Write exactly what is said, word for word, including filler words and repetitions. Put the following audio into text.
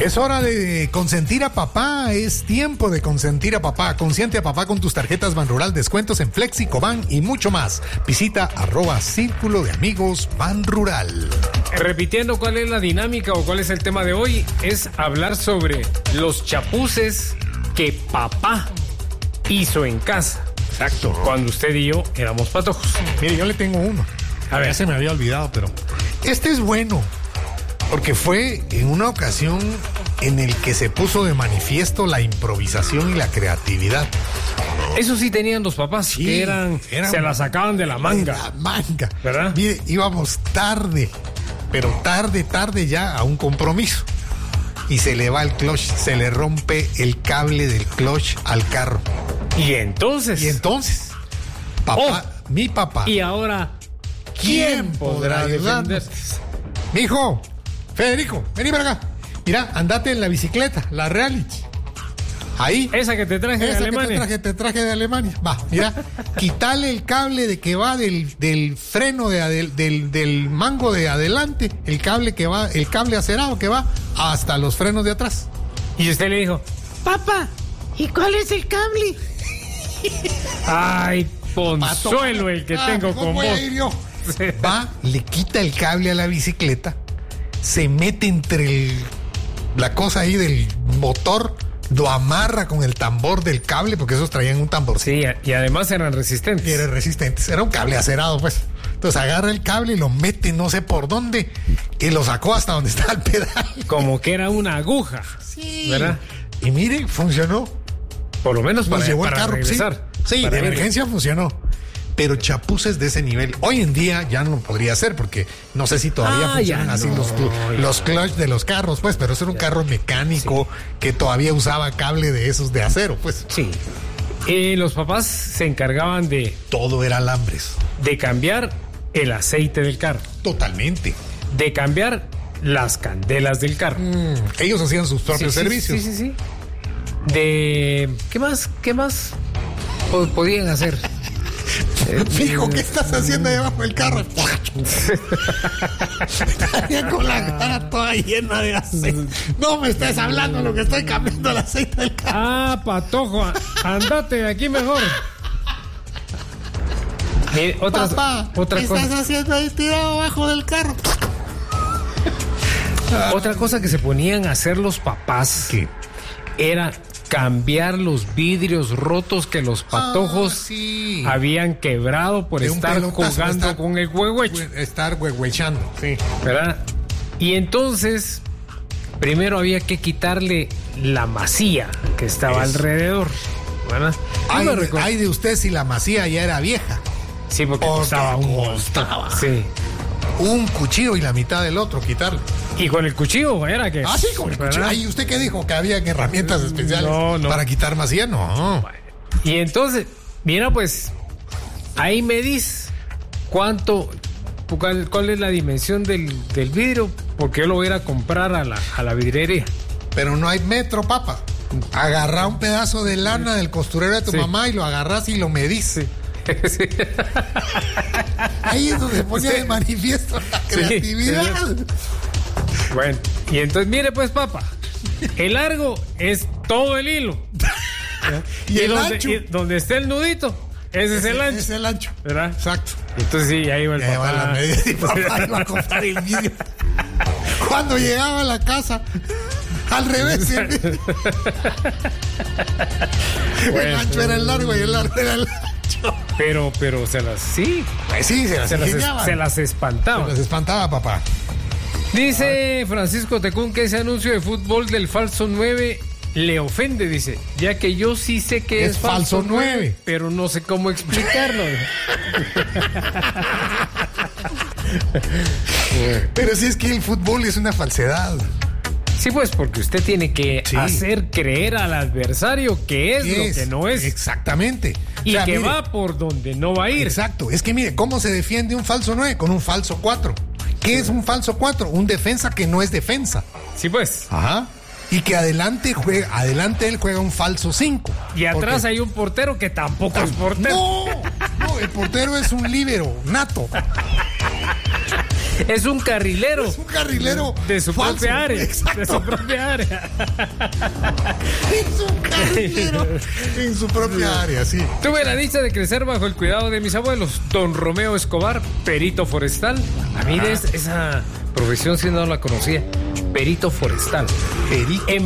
Es hora de consentir a papá, es tiempo de consentir a papá. Consiente a papá con tus tarjetas Banrural, descuentos en Flexi, Coban y mucho más. Visita arroba Círculo de Amigos Banrural. Repitiendo cuál es la dinámica o cuál es el tema de hoy, es hablar sobre los chapuces que papá hizo en casa. Exacto. Cuando usted y yo éramos patojos. Mire, yo le tengo uno. A ver, ya se me había olvidado, pero este es bueno. Porque fue en una ocasión en el que se puso de manifiesto la improvisación y la creatividad. Eso sí tenían los papás, sí, que eran, eran, se la sacaban de la manga. De la manga. ¿Verdad? Mire, íbamos tarde, pero tarde, tarde ya a un compromiso. Y se le va el clutch, se le rompe el cable del clutch al carro. Y entonces. Y entonces, papá, oh, mi papá. Y ahora, ¿quién, ¿quién podrá defenderse? Mijo, Federico, vení para acá. Mira, andate en la bicicleta, la Reality. Ahí. Esa que te traje esa de Alemania. Que te traje, te traje de Alemania. Va, mira, quitale el cable de que va del, del freno de adel, del, del mango de adelante, el cable que va, el cable acerado que va hasta los frenos de atrás. Y usted le dijo, papá, ¿y cuál es el cable? Ay, Ponzuelo, el que ah, tengo con vos. Va, le quita el cable a la bicicleta, se mete entre el, la cosa ahí del motor, lo amarra con el tambor del cable, porque esos traían un tamborcito. Sí, y además eran resistentes. Y eran resistentes, era un cable acerado, pues. Entonces agarra el cable y lo mete no sé por dónde y lo sacó hasta donde está el pedal. Como que era una aguja. Sí. ¿Verdad? Y mire, funcionó. Por lo menos para, Nos llevó para el carro. regresar. Sí, sí, de emergencia funcionó. Pero chapuces de ese nivel, hoy en día ya no podría ser, porque no sé si todavía ah, funcionan así no, los, los clutch de los carros, pues, pero eso era un ya. carro mecánico sí. que todavía usaba cable de esos de acero, pues. Sí. Eh, los papás se encargaban de... Todo era alambres. De cambiar el aceite del carro. Totalmente. De cambiar las candelas del carro. Mm, ellos hacían sus propios sí, servicios. Sí, sí, sí. De... ¿Qué más? ¿Qué más podían hacer? Fijo, ¿qué estás haciendo debajo del carro? Estaría con la cara toda llena de aceite. No me estés hablando lo que estoy cambiando el aceite del carro. Ah, patojo, andate de aquí mejor. Mire, otras, Papá, otra ¿qué cosa. estás haciendo ahí tirado abajo del carro? Otra cosa que se ponían a hacer los papás, ¿qué? Era cambiar los vidrios rotos que los patojos ah, sí. habían quebrado por estar jugando estar, con el huehuecho. Estar huehuechando, sí. ¿Verdad? Y entonces, primero había que quitarle la masía que estaba Eso. alrededor. ¿Verdad? Ay, de, ay de usted si la masía ya era vieja. Sí, porque, porque costaba un montón. Sí. Un cuchillo y la mitad del otro quitarle. Y con el cuchillo, era que. Ah, sí, con el cuchillo. Ay, ¿usted qué dijo? ¿Que había herramientas especiales no, no. para quitar masía? No. Y entonces, mira, pues, ahí medís cuánto, cuál, cuál es la dimensión del, del vidrio, porque yo lo voy a ir a comprar a la, a la vidriería. Pero no hay metro, papá. Agarrá un pedazo de lana del costurero de tu sí. mamá y lo agarrás y lo medís. Sí. Sí. Ahí es donde se ponía sí. de manifiesto la creatividad. Sí. Bueno, y entonces mire pues, papá, el largo es todo el hilo. y, y el donde, ancho. Y donde esté el nudito, ese, ese es el ancho. Es el ancho. ¿Verdad? Exacto. Entonces sí, ahí va el ya papá. La media, y papá iba a comprar el vidrio. Cuando llegaba a la casa, al revés. ¿sí? Bueno, el ancho era el largo y el largo era el ancho. Pero, pero se las, sí. Pues sí, se las se las, se las espantaba. Se las espantaba, papá. Dice Francisco Tecún que ese anuncio de fútbol del falso nueve le ofende, dice, ya que yo sí sé que es, es falso nueve, pero no sé cómo explicarlo. Pero si es que el fútbol es una falsedad. Sí, pues, porque usted tiene que sí. hacer creer al adversario que es, es lo que no es. Exactamente. Y o sea, que mire, va por donde no va a ir. Exacto. Es que mire, ¿cómo se defiende un falso nueve? Con un falso cuatro. ¿Qué sí. es un falso cuatro? Un defensa que no es defensa. Sí, pues. Ajá. Y que adelante juega, adelante él juega un falso cinco. Y atrás porque... hay un portero que tampoco es portero. No, no, el portero es un líbero nato. Es un carrilero. Es un carrilero de su falso. propia área. Exacto. De su propia área. Es un carrilero en su propia área, sí. Tuve la dicha de crecer bajo el cuidado de mis abuelos. Don Romeo Escobar, perito forestal. A mí de esa profesión sí no la conocía. Perito forestal. Perito. En